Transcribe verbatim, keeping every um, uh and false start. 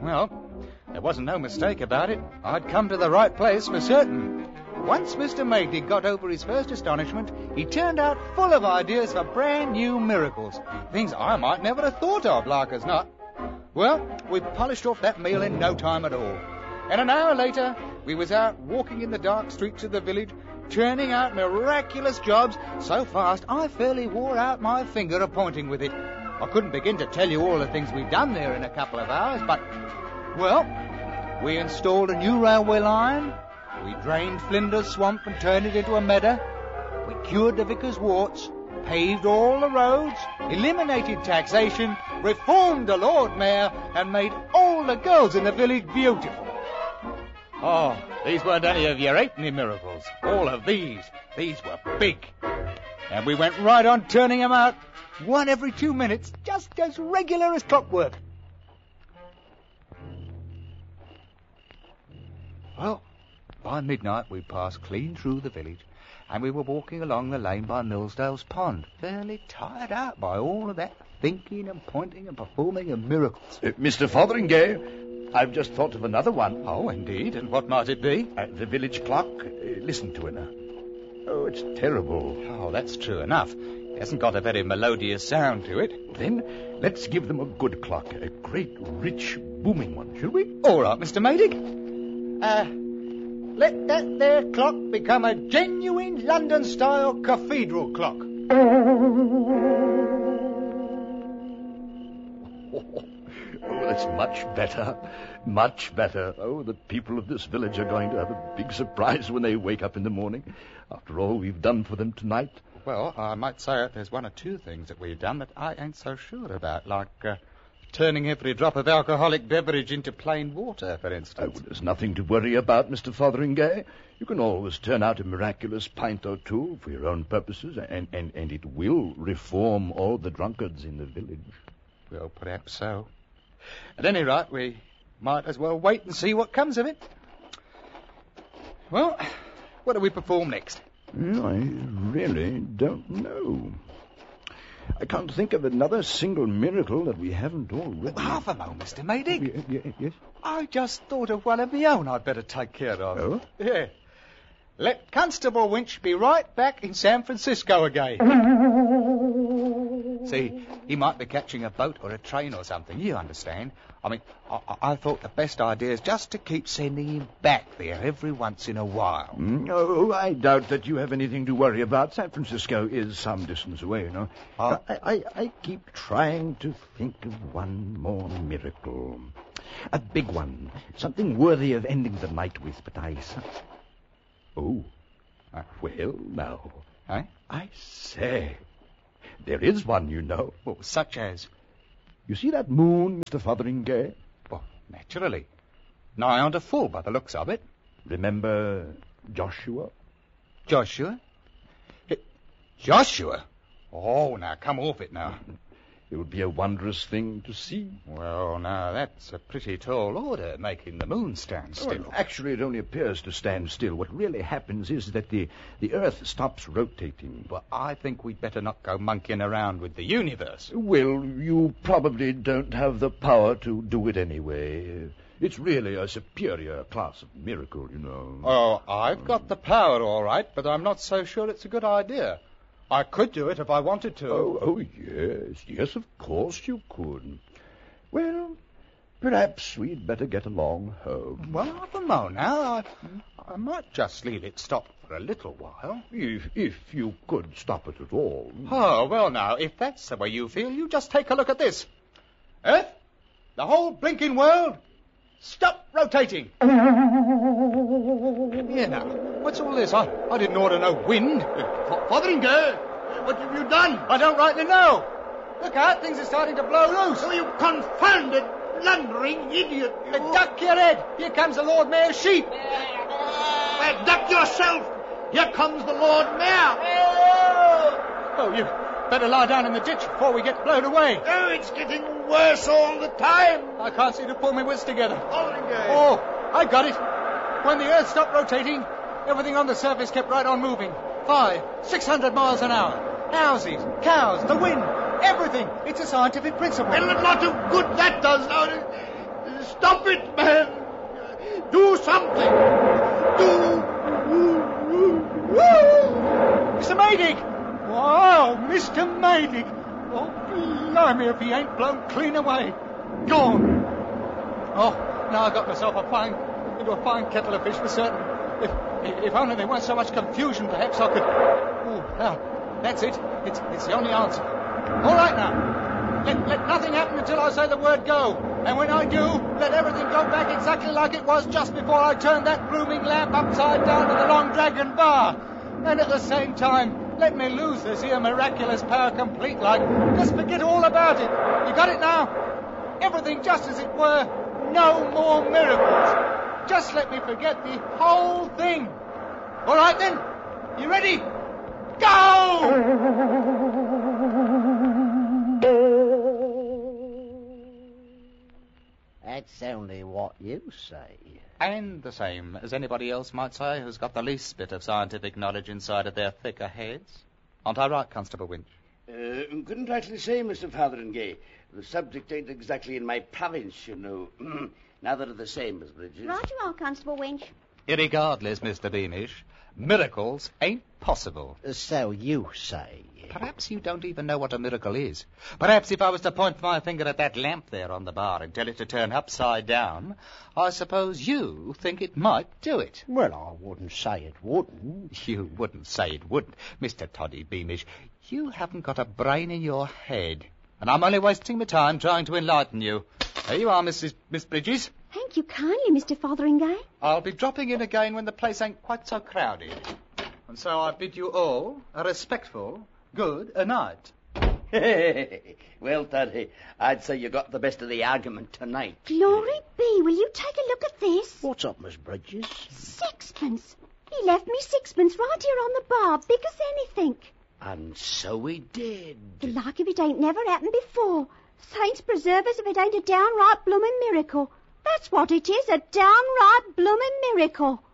Well, there wasn't no mistake about it. I'd come to the right place for certain. Once Mister Maydig got over his first astonishment, he turned out full of ideas for brand new miracles. Things I might never have thought of, like as not. Well, we polished off that meal in no time at all. And an hour later, we was out walking in the dark streets of the village, turning out miraculous jobs so fast I fairly wore out my finger a-pointing with it. I couldn't begin to tell you all the things we'd done there in a couple of hours, but, well, we installed a new railway line, we drained Flinders Swamp and turned it into a meadow, we cured the vicar's warts, paved all the roads, eliminated taxation, reformed the Lord Mayor, and made all the girls in the village beautiful. Oh, these weren't any of your halfpenny miracles. All of these, these were big. And we went right on turning them out, one every two minutes, just as regular as clockwork. Well, by midnight we passed clean through the village, and we were walking along the lane by Millsdale's Pond, fairly tired out by all of that thinking and pointing and performing of miracles. Uh, Mister Fotheringay, I've just thought of another one. Oh, indeed? And what might it be? Uh, the village clock. Uh, listen to it now. Oh, it's terrible. Oh, that's true enough. It hasn't got a very melodious sound to it. Then let's give them a good clock, a great, rich, booming one, shall we? All right, Mister Maydig. Uh, let that there clock become a genuine London-style cathedral clock. Oh, that's much better, much better. Oh, the people of this village are going to have a big surprise when they wake up in the morning, after all we've done for them tonight. Well, I might say it, there's one or two things that we've done that I ain't so sure about, like uh, turning every drop of alcoholic beverage into plain water, for instance. Oh, well, there's nothing to worry about, Mister Fotheringay. You can always turn out a miraculous pint or two for your own purposes, and, and, and it will reform all the drunkards in the village. Well, perhaps so. At any rate, we might as well wait and see what comes of it. Well, what do we perform next? Well, I really don't know. I can't think of another single miracle that we haven't already. Well, half a moment, Mister Maydig. Y- y- yes? I just thought of one of my own I'd better take care of. Oh? Yeah. Let Constable Winch be right back in San Francisco again. See, he might be catching a boat or a train or something, you understand. I mean, I, I thought the best idea is just to keep sending him back there every once in a while. No, I doubt that you have anything to worry about. San Francisco is some distance away, you know. Huh? I, I, I keep trying to think of one more miracle. A big one. Something worthy of ending the night with, but I... Oh, uh, well, now, Eh? I say, there is one, you know. Well, such as? You see that moon, Mister Fotheringay? Well, naturally. Nigh on to full by the looks of it. Remember Joshua? Joshua? It, Joshua? Oh, now, come off it now. It would be a wondrous thing to see. Well, now, that's a pretty tall order, making the moon stand still. Well, actually, it only appears to stand still. What really happens is that the, the Earth stops rotating. Well, I think we'd better not go monkeying around with the universe. Well, you probably don't have the power to do it anyway. It's really a superior class of miracle, you know. Oh, I've got the power, all right, but I'm not so sure it's a good idea. I could do it if I wanted to. Oh, oh, yes, yes, of course you could. Well, perhaps we'd better get along home. Well, half a mo now. I, I might just leave it stop for a little while. If, if you could stop it at all. Oh, well, now, if that's the way you feel, you just take a look at this. Earth, the whole blinking world, stop rotating. Here now, what's all this? I, I didn't order no wind. Fotheringay, what have you done? I don't rightly know. Look out, things are starting to blow loose. Oh, you confounded, blundering idiot. You. Uh, duck your head. Here comes the Lord Mayor's sheep. Uh, duck yourself. Here comes the Lord Mayor. Oh, you better lie down in the ditch before we get blown away. Oh, it's getting worse all the time. I can't seem to pull my wits together. Fotheringay. Oh, I got it. When the Earth stopped rotating, everything on the surface kept right on moving. Five, six hundred miles an hour. Houses, cows, the wind, everything. It's a scientific principle. Well, a lot of good that does now. Stop it, man! Do something! Do... Mister Maydig! Wow, Mister Maydig! Oh, blimey, if he ain't blown clean away. Gone. Oh, now I got myself a fine, into a fine kettle of fish for certain. If, if only there weren't so much confusion, perhaps I could... Oh, now, that's it. It's, it's the only answer. All right now. Let, let nothing happen until I say the word go. And when I do, let everything go back exactly like it was just before I turned that blooming lamp upside down to the Long Dragon bar. And at the same time, let me lose this here miraculous power complete like. Just forget all about it. You got it now? Everything just as it were. No more miracles. Just let me forget the whole thing. All right then? You ready? Go! That's only what you say. And the same as anybody else might say who's got the least bit of scientific knowledge inside of their thicker heads. Aren't I right, Constable Winch? Uh, couldn't rightly say, Mister Fotheringay. The subject ain't exactly in my province, you know. Neither are the same, Miss Bridges. Right you are, Constable Winch. Irregardless, Mister Beamish, miracles ain't possible. So you say. Perhaps you don't even know what a miracle is. Perhaps if I was to point my finger at that lamp there on the bar and tell it to turn upside down, I suppose you think it might do it. Well, I wouldn't say it wouldn't. You wouldn't say it wouldn't. Mister Toddy Beamish, you haven't got a brain in your head. And I'm only wasting my time trying to enlighten you. There you are, Missus Miss Bridges. Thank you kindly, Mister Fotheringay. I'll be dropping in again when the place ain't quite so crowded. And so I bid you all a respectful good a night. Well, Toddy, I'd say you got the best of the argument tonight. Glory be, will you take a look at this? What's up, Miss Bridges? Sixpence. He left me sixpence right here on the bar, big as anything. And so he did. The like of it ain't never happened before. Saints preserve us if it ain't a downright bloomin' miracle. That's what it is, a downright bloomin' miracle.